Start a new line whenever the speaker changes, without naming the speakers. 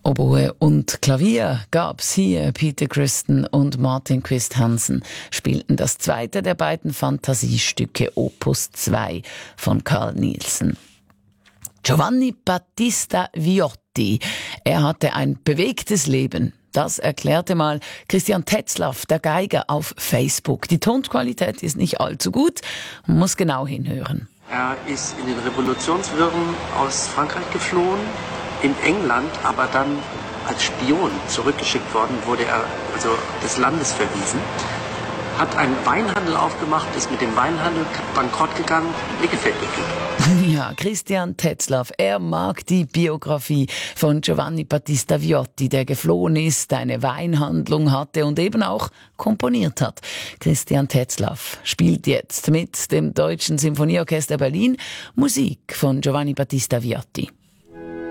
Oboe und Klavier gab's hier. Peter Crichton und Martin Quist-Hansen spielten das zweite der beiden Fantasiestücke Opus 2 von Carl Nielsen. Giovanni Battista Viotti, er hatte ein bewegtes Leben. Das erklärte mal Christian Tetzlaff, der Geiger, auf Facebook. Die Tonqualität ist nicht allzu gut, man muss genau hinhören.
Er ist in den Revolutionswirren aus Frankreich geflohen, in England, aber dann als Spion zurückgeschickt worden, wurde er also des Landes verwiesen, hat einen Weinhandel aufgemacht, ist mit dem Weinhandel bankrott gegangen, Bielefeld gekriegt.
Ja, Christian Tetzlaff, er mag die Biografie von Giovanni Battista Viotti, der geflohen ist, eine Weinhandlung hatte und eben auch komponiert hat. Christian Tetzlaff spielt jetzt mit dem Deutschen Sinfonieorchester Berlin Musik von Giovanni Battista Viotti.